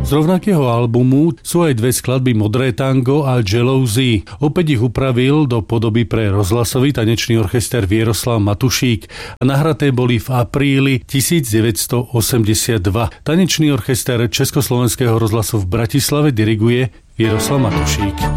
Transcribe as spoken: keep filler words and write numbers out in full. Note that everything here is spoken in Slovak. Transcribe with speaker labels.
Speaker 1: Z rovnakého albumu sú aj dve skladby Modré tango a Jealousy. Opäť ich upravil do podoby pre rozhlasový tanečný orchester Vieroslav Matušík a nahraté boli v apríli devätnásťstoosemdesiatdva. Tanečný orchester Československého rozhlasu v Bratislave diriguje Vieroslav Matušík.